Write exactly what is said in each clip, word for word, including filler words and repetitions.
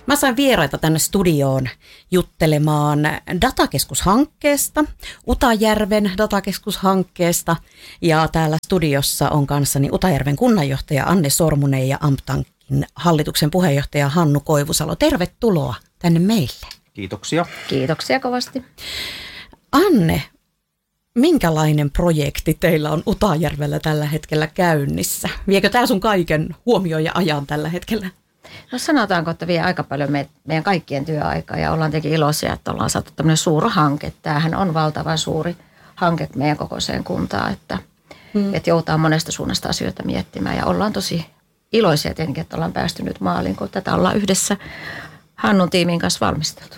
Mä sain vieraita tänne studioon juttelemaan datakeskushankkeesta, Utajärven datakeskushankkeesta. Ja täällä studiossa on kanssani Utajärven kunnanjohtaja Anne Sormunen ja Amptankin hallituksen puheenjohtaja Hannu Koivusalo. Tervetuloa tänne meille. Kiitoksia. Kiitoksia kovasti. Anne, minkälainen projekti teillä on Utajärvellä tällä hetkellä käynnissä? Viekö tämä sun kaiken huomioon ja ajan tällä hetkellä? No sanotaanko, että vie aika paljon me, meidän kaikkien työaikaa ja ollaan tietenkin iloisia, että ollaan saatu tämmöinen suuri hanke. Tämähän on valtavan suuri hanke meidän kokoiseen kuntaan, että, hmm. että joutaa monesta suunnasta asioita miettimään ja ollaan tosi iloisia tietenkin, että ollaan päästy nyt maaliin, kun tätä ollaan yhdessä Hannun tiimin kanssa valmisteltu.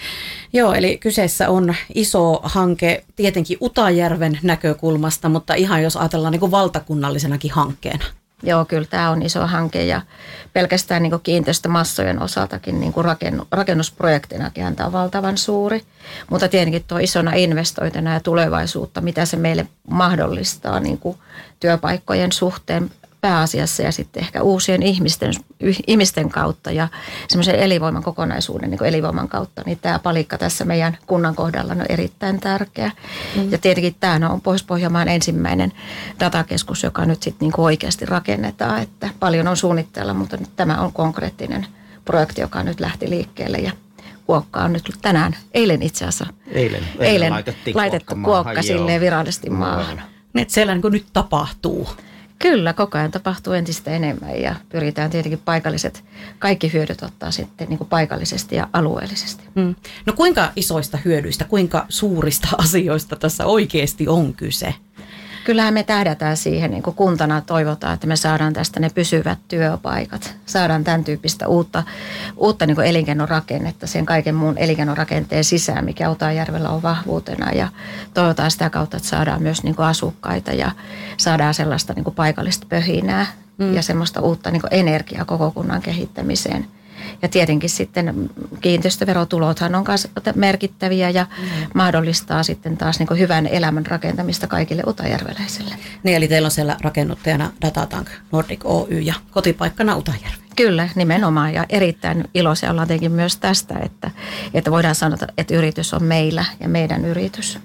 Joo, eli kyseessä on iso hanke tietenkin Utajärven näkökulmasta, mutta ihan jos ajatellaan niin kuin valtakunnallisenakin hankkeena. Joo, kyllä tämä on iso hanke ja pelkästään niin kuin kiinteistömassojen osaltakin niin kuin rakennu, rakennusprojektinakin tämä on valtavan suuri. Mutta tietenkin tuo isona investointina ja tulevaisuutta, mitä se meille mahdollistaa niin kuin työpaikkojen suhteen pääasiassa ja sitten ehkä uusien ihmisten, ihmisten kautta ja semmoisen elinvoiman kokonaisuuden niin kuin elinvoiman kautta, niin tämä palikka tässä meidän kunnan kohdalla on erittäin tärkeä. Mm. Ja tietenkin tämä on Pohjois-Pohjanmaan ensimmäinen datakeskus, joka nyt sitten niin kuin oikeasti rakennetaan, että paljon on suunnitteilla, mutta nyt tämä on konkreettinen projekti, joka nyt lähti liikkeelle ja kuokka on nyt tänään, eilen itse asiassa, eilen, eilen, eilen laitettiin laitettu kuokka silleen virallisesti maahan. Että siellä niin kuin nyt tapahtuu. Kyllä, koko ajan tapahtuu entistä enemmän ja pyritään tietenkin paikalliset, kaikki hyödyt ottaa sitten niin kuin paikallisesti ja alueellisesti. Hmm. No kuinka isoista hyödyistä, kuinka suurista asioista tässä oikeasti on kyse? Kyllähän me tähdätään siihen, niin kuin kuntana toivotaan, että me saadaan tästä ne pysyvät työpaikat. Saadaan tämän tyyppistä uutta, uutta niin kuin elinkeinorakennetta sen kaiken muun elinkeinorakenteen sisään, mikä Utajärvellä on vahvuutena. Ja toivotaan sitä kautta, että saadaan myös niin kuin asukkaita ja saadaan sellaista niin kuin paikallista pöhinää mm. ja semmoista uutta niin kuin energiaa koko kunnan kehittämiseen. Ja tietenkin sitten kiinteistöverotulothan on myös merkittäviä ja mm. mahdollistaa sitten taas niin kuin hyvän elämän rakentamista kaikille utajärveläisille. Niin, eli teillä on siellä rakennuttajana Datatank Nordic Oy ja kotipaikkana Utajärvi. Kyllä, nimenomaan ja erittäin iloisia ollaan tietenkin myös tästä, että, että voidaan sanoa, että yritys on meillä ja meidän yritys.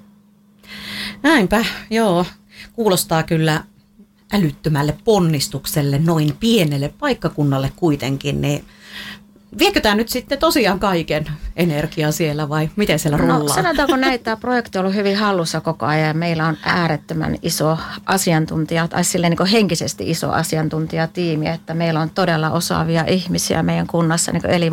Näinpä, joo. Kuulostaa kyllä älyttömälle ponnistukselle noin pienelle paikkakunnalle kuitenkin, niin viekö tämä nyt sitten tosiaan kaiken energiaa siellä vai miten siellä rullaa? No sanotaanko näin, että tämä projekti on ollut hyvin hallussa koko ajan ja meillä on äärettömän iso asiantuntija, tai silleen niin kuin henkisesti iso asiantuntijatiimi, että meillä on todella osaavia ihmisiä meidän kunnassa niin kuin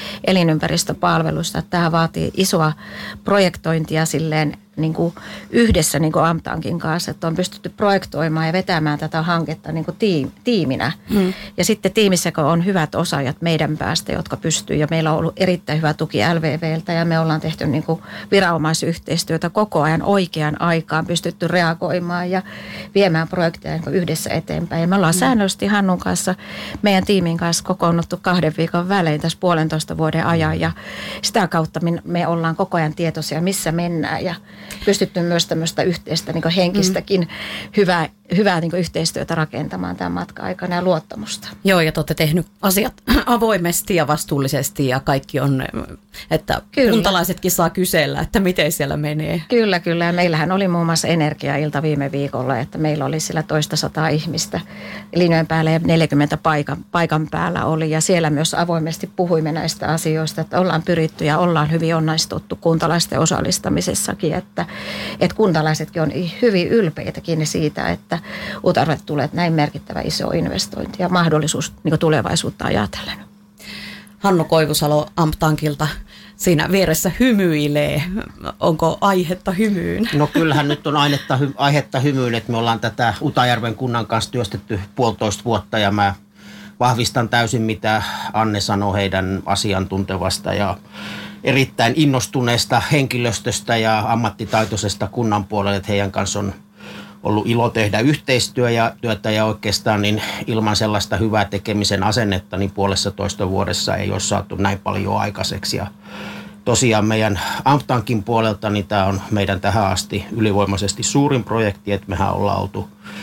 elinympäristöpalveluista. Tämä vaatii isoa projektointia silleen niin kuin yhdessä niin kuin Amptankin kanssa, että on pystytty projektoimaan ja vetämään tätä hanketta niin kuin tiim, tiiminä. Hmm. Ja sitten tiimissä, kun on hyvät osaajat meidän päästä, jotka pystyy, ja meillä on ollut erittäin hyvä tuki L V V:ltä, ja me ollaan tehty niin kuin viranomaisyhteistyötä koko ajan oikeaan aikaan, pystytty reagoimaan ja viemään projekteja niin kuin yhdessä eteenpäin. Ja me ollaan hmm. säännöllisesti Hannun kanssa, meidän tiimin kanssa kokoonnuttu kahden viikon välein tässä puolentoista vuoden ajan, ja sitä kautta me, me ollaan koko ajan tietoisia, missä mennään, ja pystytty myös tämmöistä yhteistä niin kuin henkistäkin mm. hyvää, hyvää niin kuin yhteistyötä rakentamaan tämän matka-aikana ja luottamusta. Joo, ja te olette tehnyt asiat avoimesti ja vastuullisesti ja kaikki on, että kyllä. Kuntalaisetkin saa kysellä, että miten siellä menee. Kyllä, kyllä. Ja meillähän oli muun muassa energiailta viime viikolla, että meillä oli siellä toista sataa ihmistä linjojen päällä ja neljäkymmentä paikan, paikan päällä oli. Ja siellä myös avoimesti puhuimme näistä asioista, että ollaan pyritty ja ollaan hyvin onnistuttu kuntalaisten osallistamisessakin, että, että kuntalaisetkin on hyvin ylpeitäkin siitä, että Utajärvelle tulee näin merkittävä iso investointi ja mahdollisuus niin tulevaisuutta ajatellen. Hannu Koivusalo Amptankilta siinä vieressä hymyilee. Onko aihetta hymyyn? No kyllähän nyt on aihetta, aihetta hymyyn, että me ollaan tätä Utajärven kunnan kanssa työstetty puolitoista vuotta ja mä vahvistan täysin mitä Anne sanoi heidän asiantuntevasta ja erittäin innostuneesta henkilöstöstä ja ammattitaitoisesta kunnan puolelle, että heidän kanssa on ollut ilo tehdä yhteistyö ja työtä ja oikeastaan niin ilman sellaista hyvää tekemisen asennetta niin puolessa toista vuodessa ei ole saatu näin paljon aikaiseksi. Ja tosiaan meidän Amptankin puolelta niin tämä on meidän tähän asti ylivoimaisesti suurin projekti, että mehän ollaan oltu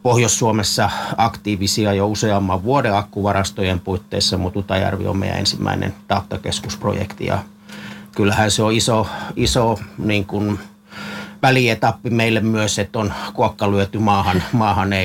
Pohjois-Suomessa aktiivisia jo useamman vuoden akkuvarastojen puitteissa, mutta Utajärvi on meidän ensimmäinen datakeskusprojekti ja kyllähän se on iso, iso niin kuin välietappi meille myös, että on kuokka lyöty maahan, maahan ei